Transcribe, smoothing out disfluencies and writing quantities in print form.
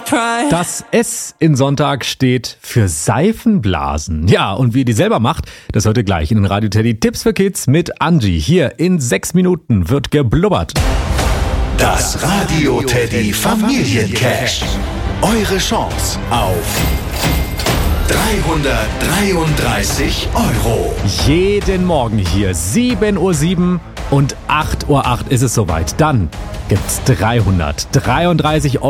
Das S in Sonntag steht für Seifenblasen. Ja, und wie ihr die selber macht, das heute gleich in den Radio Teddy Tipps für Kids mit Angie. Hier in 6 Minuten wird geblubbert. Das Radio Teddy Familiencash. Eure Chance auf 333 Euro. Jeden Morgen hier 7:07 Uhr und 8:08 Uhr ist es soweit. Dann gibt's 333 Euro.